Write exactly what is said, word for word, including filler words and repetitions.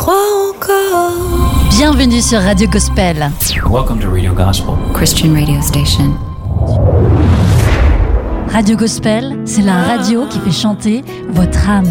crois encore. Bienvenue sur Radio Gospel. Welcome to Radio Gospel, Christian radio station. Radio Gospel, c'est la radio qui fait chanter votre âme.